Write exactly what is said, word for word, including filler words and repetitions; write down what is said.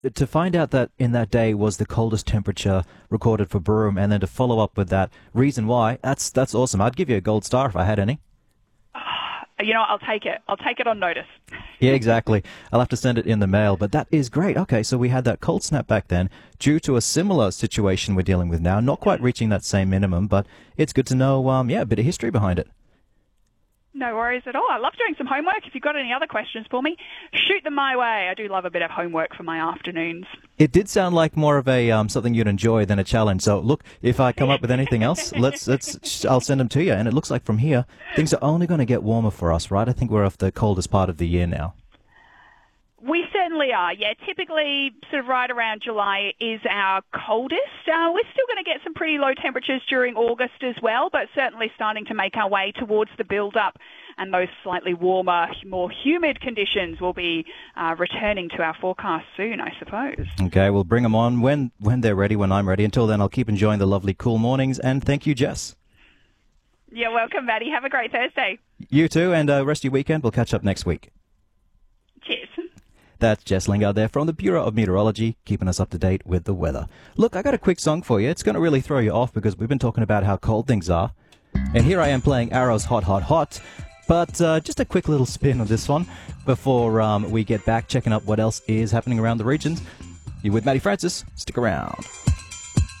to find out that in that day was the coldest temperature recorded for Broome, and then to follow up with that reason why, that's that's awesome. I'd give you a gold star if I had any. You know, I'll take it. I'll take it on notice. Yeah, exactly. I'll have to send it in the mail, but that is great. Okay, so we had that cold snap back then due to a similar situation we're dealing with now, not quite reaching that same minimum, but it's good to know, um, yeah, a bit of history behind it. No worries at all. I love doing some homework. If you've got any other questions for me, shoot them my way. I do love a bit of homework for my afternoons. It did sound like more of a um, something you'd enjoy than a challenge. So look, if I come up with anything else, let's let's I'll send them to you. And it looks like from here things are only going to get warmer for us, right? I think we're off the coldest part of the year now. We certainly are, yeah. Typically, sort of right around July is our coldest. Uh, we're still going to get some pretty low temperatures during August as well, but certainly starting to make our way towards the build-up, and those slightly warmer, more humid conditions will be uh, returning to our forecast soon, I suppose. Okay, we'll bring them on when, when they're ready, when I'm ready. Until then, I'll keep enjoying the lovely cool mornings, and thank you, Jess. You're welcome, Maddie. Have a great Thursday. You too, and uh, rest of your weekend. We'll catch up next week. Cheers. That's Jess Lingard there from the Bureau of Meteorology, keeping us up to date with the weather. Look, I got a quick song for you. It's going to really throw you off because we've been talking about how cold things are. And here I am playing Arrow's Hot, Hot, Hot. But uh, just a quick little spin on this one before um, we get back checking out what else is happening around the regions. You're with Matty Francis. Stick around.